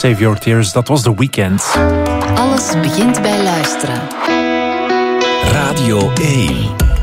Save Your Tears, dat was The Weeknd. Alles begint bij luisteren. Radio 1.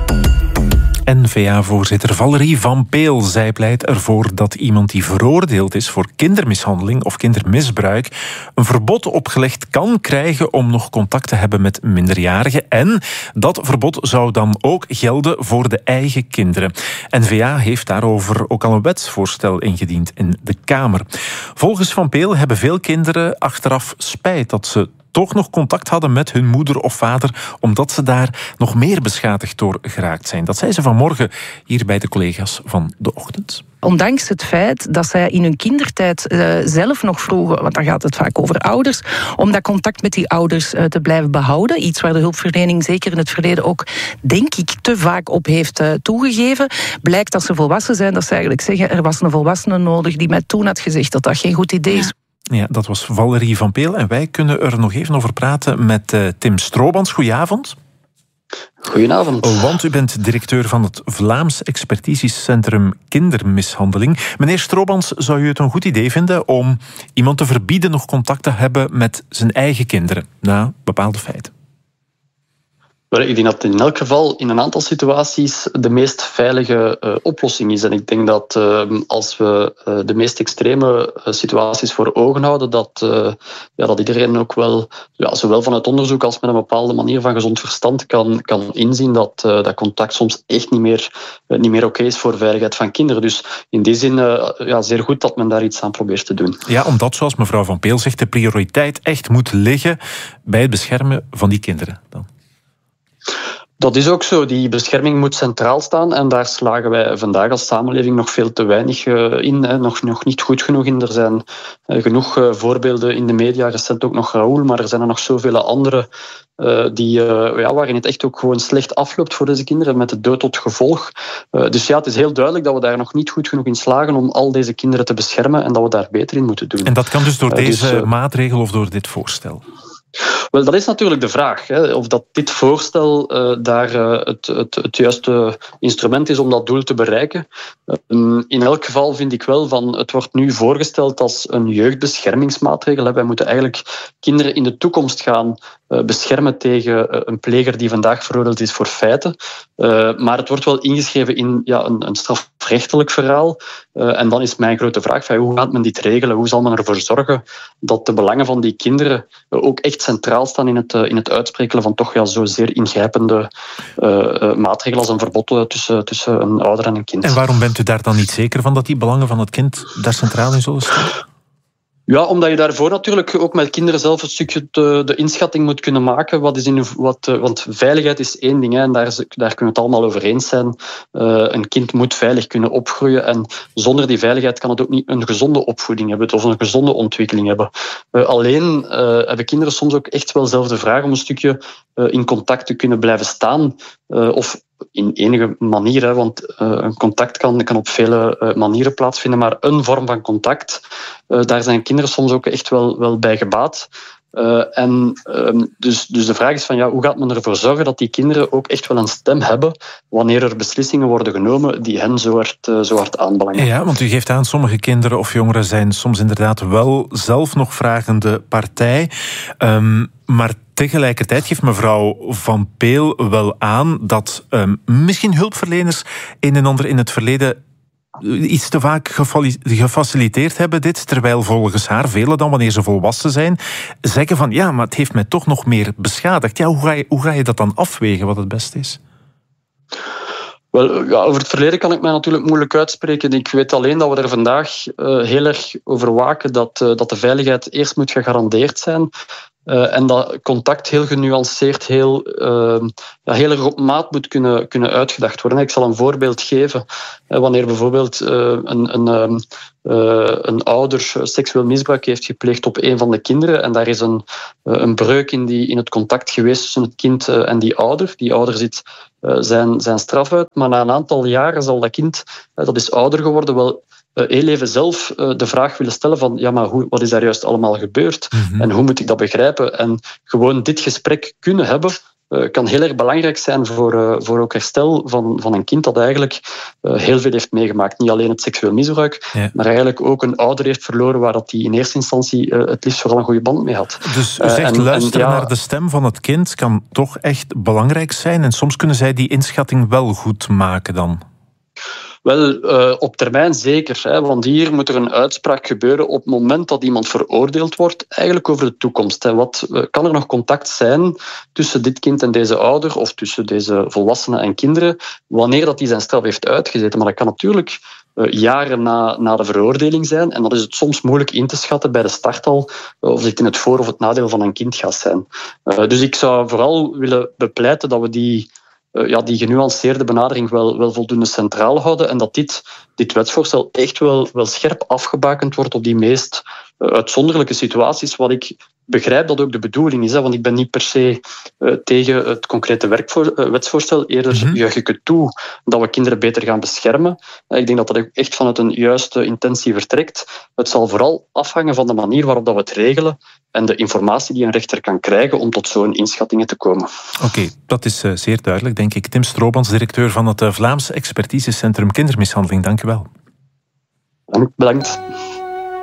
N-VA-voorzitter Valerie Van Peel. Zij pleit ervoor dat iemand die veroordeeld is voor kindermishandeling of kindermisbruik een verbod opgelegd kan krijgen om nog contact te hebben met minderjarigen. En dat verbod zou dan ook gelden voor de eigen kinderen. N-VA heeft daarover ook al een wetsvoorstel ingediend in de Kamer. Volgens Van Peel hebben veel kinderen achteraf spijt dat ze toch nog contact hadden met hun moeder of vader, omdat ze daar nog meer beschadigd door geraakt zijn. Dat zei ze vanmorgen hier bij de collega's van De Ochtend. Ondanks het feit dat zij in hun kindertijd zelf nog vroegen, want dan gaat het vaak over ouders, om dat contact met die ouders te blijven behouden. Iets waar de hulpverlening zeker in het verleden ook, denk ik, te vaak op heeft toegegeven. Blijkt als ze volwassen zijn, dat ze eigenlijk zeggen, er was een volwassene nodig die mij toen had gezegd dat dat geen goed idee is. Ja, dat was Valerie Van Peel. En wij kunnen er nog even over praten met Tim Stroobans. Goedenavond. Goedenavond. Want u bent directeur van het Vlaams Expertisecentrum Kindermishandeling. Meneer Stroobans, zou u het een goed idee vinden om iemand te verbieden nog contact te hebben met zijn eigen kinderen na bepaalde feiten? Ik denk dat in elk geval in een aantal situaties de meest veilige oplossing is. En ik denk dat als we de meest extreme situaties voor ogen houden, dat iedereen ook wel, zowel van het onderzoek als met een bepaalde manier van gezond verstand kan inzien dat contact soms echt niet meer oké is voor de veiligheid van kinderen. Dus in die zin zeer goed dat men daar iets aan probeert te doen. Ja, omdat, zoals mevrouw Van Peel zegt, de prioriteit echt moet liggen bij het beschermen van die kinderen dan. Dat is ook zo. Die bescherming moet centraal staan en daar slagen wij vandaag als samenleving nog veel te weinig in. Nog niet goed genoeg in. Er zijn genoeg voorbeelden in de media, recent ook nog Raoul, maar er zijn er nog zoveel andere waarin het echt ook gewoon slecht afloopt voor deze kinderen met de dood tot gevolg. Dus ja, het is heel duidelijk dat we daar nog niet goed genoeg in slagen om al deze kinderen te beschermen en dat we daar beter in moeten doen. En dat kan dus door deze maatregel of door dit voorstel? Wel, dat is natuurlijk de vraag. Of dat dit voorstel daar het juiste instrument is om dat doel te bereiken. In elk geval vind ik wel van, het wordt nu voorgesteld als een jeugdbeschermingsmaatregel. Wij moeten eigenlijk kinderen in de toekomst gaan beschermen tegen een pleger die vandaag veroordeeld is voor feiten. Maar het wordt wel ingeschreven in een strafrechtelijk verhaal. En dan is mijn grote vraag, hoe gaat men dit regelen? Hoe zal men ervoor zorgen dat de belangen van die kinderen ook echt centraal staan in het uitspreken van toch zo zeer ingrijpende maatregelen als een verbod tussen een ouder en een kind. En waarom bent u daar dan niet zeker van dat die belangen van het kind daar centraal in zullen staan? Ja, omdat je daarvoor natuurlijk ook met kinderen zelf een stukje de inschatting moet kunnen maken. Want veiligheid is één ding, en daar kunnen we het allemaal over eens zijn. Een kind moet veilig kunnen opgroeien en zonder die veiligheid kan het ook niet een gezonde opvoeding hebben of een gezonde ontwikkeling hebben. Alleen hebben kinderen soms ook echt wel zelf de vraag om een stukje in contact te kunnen blijven staan. Of in enige manier, want een contact kan op vele manieren plaatsvinden, maar een vorm van contact, daar zijn kinderen soms ook echt wel bij gebaat. Dus de vraag is van hoe gaat men ervoor zorgen dat die kinderen ook echt wel een stem hebben wanneer er beslissingen worden genomen die hen zo hard aanbelangen. Ja, want u geeft aan, sommige kinderen of jongeren zijn soms inderdaad wel zelf nog vragende partij. Maar tegelijkertijd geeft mevrouw Van Peel wel aan dat misschien hulpverleners een en ander in het verleden iets te vaak gefaciliteerd hebben dit, terwijl volgens haar velen dan, wanneer ze volwassen zijn, zeggen van maar het heeft mij toch nog meer beschadigd. Ja, hoe ga je dat dan afwegen, wat het beste is? Wel, over het verleden kan ik mij natuurlijk moeilijk uitspreken. Ik weet alleen dat we er vandaag heel erg over waken dat de veiligheid eerst moet gegarandeerd zijn. En dat contact heel genuanceerd, heel erg op maat moet kunnen uitgedacht worden. Ik zal een voorbeeld geven. Wanneer bijvoorbeeld een ouder seksueel misbruik heeft gepleegd op een van de kinderen en daar is een breuk in het contact geweest tussen het kind en die ouder. Die ouder zit zijn straf uit, maar na een aantal jaren zal dat kind, dat is ouder geworden, wel heel even zelf de vraag willen stellen van wat is daar juist allemaal gebeurd? Mm-hmm. En hoe moet ik dat begrijpen? En gewoon dit gesprek kunnen hebben kan heel erg belangrijk zijn voor ook herstel van een kind dat eigenlijk heel veel heeft meegemaakt. Niet alleen het seksueel misbruik, maar eigenlijk ook een ouder heeft verloren waar dat hij in eerste instantie het liefst vooral een goede band mee had. Dus u zegt luisteren naar de stem van het kind kan toch echt belangrijk zijn en soms kunnen zij die inschatting wel goed maken dan? Wel, op termijn zeker. Hè, want hier moet er een uitspraak gebeuren op het moment dat iemand veroordeeld wordt, eigenlijk over de toekomst. Hè. Kan er nog contact zijn tussen dit kind en deze ouder of tussen deze volwassenen en kinderen wanneer dat die zijn straf heeft uitgezeten? Maar dat kan natuurlijk jaren na de veroordeling zijn en dan is het soms moeilijk in te schatten bij de start al of dit in het voor- of het nadeel van een kind gaat zijn. Dus ik zou vooral willen bepleiten dat we die genuanceerde benadering wel voldoende centraal houden en dat dit wetsvoorstel echt wel scherp afgebakend wordt op die meest uitzonderlijke situaties, wat ik begrijp dat ook de bedoeling is. Hè, want ik ben niet per se tegen het concrete wetsvoorstel. Eerder juich ik het toe dat we kinderen beter gaan beschermen. Ik denk dat dat ook echt vanuit een juiste intentie vertrekt. Het zal vooral afhangen van de manier waarop dat we het regelen en de informatie die een rechter kan krijgen om tot zo'n inschattingen te komen. Oké, dat is zeer duidelijk, denk ik. Tim Stroobans, directeur van het Vlaams Expertisecentrum Kindermishandeling. Dank u wel. Bedankt.